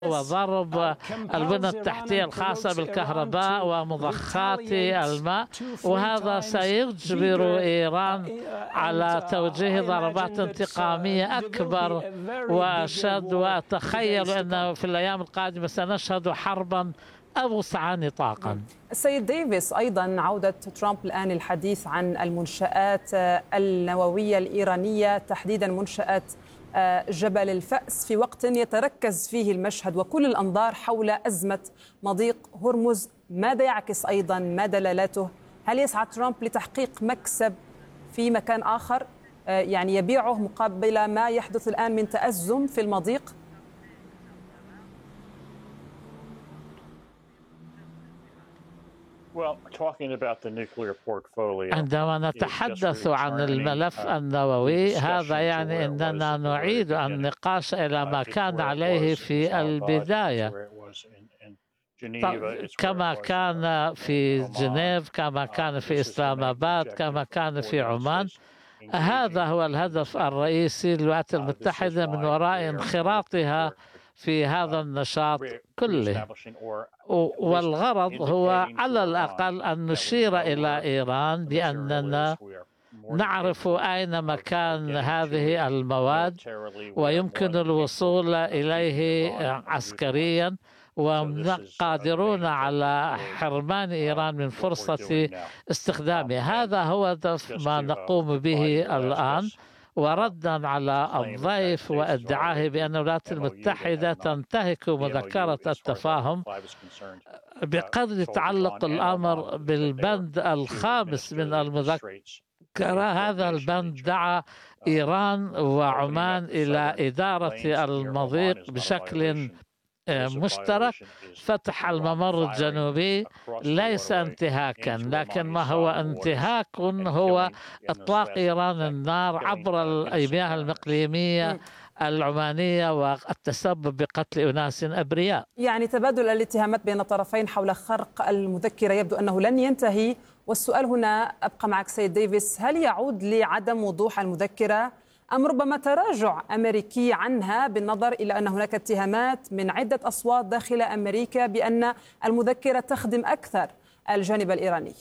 وضرب البنى التحتية الخاصة بالكهرباء ومضخات الماء، وهذا سيجبر إيران على توجيه ضربات انتقامية أكبر وأشد، وأتخيل أنه في الأيام القادمة سنشهد حربا أوسع نطاقا. السيد ديفيس، أيضا عودة ترامب الآن للحديث عن المنشآت النووية الإيرانية، تحديدا منشآت جبل الفأس، في وقت يتركز فيه المشهد وكل الأنظار حول أزمة مضيق هرمز. ماذا يعكس أيضا؟ ما دلالاته؟ هل يسعى ترامب لتحقيق مكسب في مكان آخر يعني يبيعه مقابل ما يحدث الآن من تأزم في المضيق؟ عندما نتحدث عن الملف النووي، هذا يعني أننا نعيد النقاش إلى ما كان عليه في البداية، كما كان في جنيف، كما كان في إسلام آباد، كما كان في عمان. هذا هو الهدف الرئيسي للولايات المتحدة من وراء انخراطها في هذا النشاط كله، والغرض هو على الأقل أن نشير إلى إيران بأننا نعرف أين مكان هذه المواد ويمكن الوصول إليه عسكريا، وقادرون على حرمان إيران من فرصة استخدامها. هذا هو هدف ما نقوم به الآن، وردا على الضيف وادعائه بأن الولايات المتحدة تنتهك مذكرة التفاهم. بقدر تعلق الأمر بالبند الخامس من المذكرة، هذا البند دعا إيران وعمان إلى إدارة المضيق بشكل مشترك. فتح الممر الجنوبي ليس انتهاكا، لكن ما هو انتهاك هو إطلاق إيران النار عبر المياه الإقليمية العمانية والتسبب بقتل أناس أبرياء. يعني تبادل الاتهامات بين الطرفين حول خرق المذكرة يبدو أنه لن ينتهي، والسؤال هنا أبقى معك سيد ديفيس: هل يعود لعدم وضوح المذكرة أم ربما تراجع أمريكي عنها، بالنظر إلى أن هناك اتهامات من عدة أصوات داخل أمريكا بأن المذكرة تخدم أكثر الجانب الإيراني؟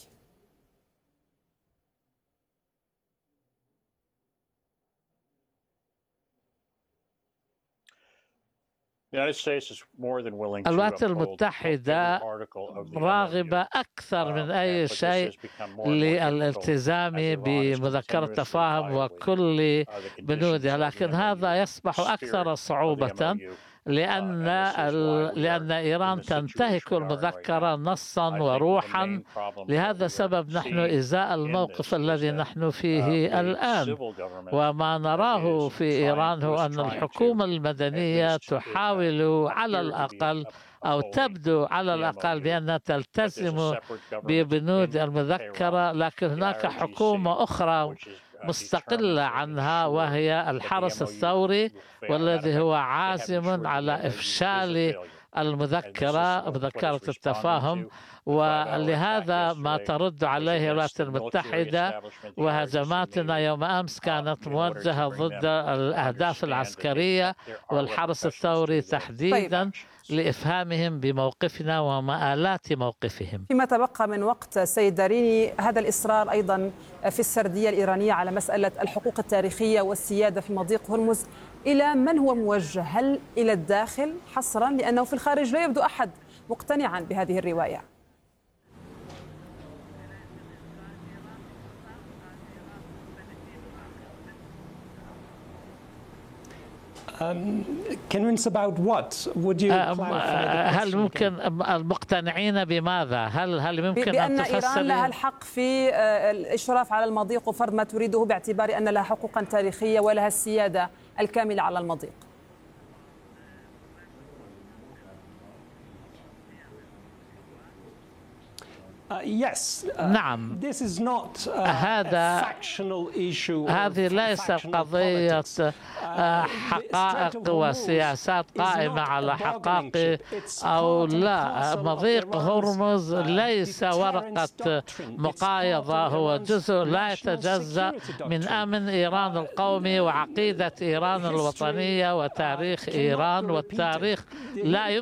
الولايات المتحدة راغبة أكثر من أي شيء للالتزام بمذكرة تفاهم وكل بنودها، لكن هذا يصبح أكثر صعوبة لأن إيران تنتهك المذكرة نصا وروحا. لهذا السبب نحن إزاء الموقف الذي نحن فيه الآن، وما نراه في إيران هو أن الحكومة المدنية تحاول على الأقل أو تبدو على الأقل بأنها تلتزم ببنود المذكرة، لكن هناك حكومة أخرى مستقلة عنها وهي الحرس الثوري، والذي هو عازم على إفشال مذكرة التفاهم. ولهذا ما ترد عليه الولايات المتحدة، وهجماتنا يوم أمس كانت موجهة ضد الأهداف العسكرية والحرس الثوري تحديدا لإفهامهم بموقفنا ومآلات موقفهم. فيما تبقى من وقت سيد داريني، هذا الإصرار أيضا في السردية الإيرانية على مسألة الحقوق التاريخية والسيادة في مضيق هرمز، إلى من هو موجه؟ هل إلى الداخل حصرا؟ لأنه في الخارج لا يبدو أحد مقتنعا بهذه الرواية. هل ممكن المقتنعين بماذا؟ هل ممكن بأن أن تفسر؟ إيران لها الحق في الإشراف على المضيق وفرض ما تريده، باعتبار أن لها حقوقا تاريخية ولها السيادة الكاملة على المضيق. نعم، هذه ليست قضية حقائق وسياسات قائمة على حقائق أو لا. مضيق هرمز ليس ورقة مقايضة، هو جزء لا يتجزأ من أمن إيران القومي وعقيدة إيران الوطنية وتاريخ إيران، والتاريخ لا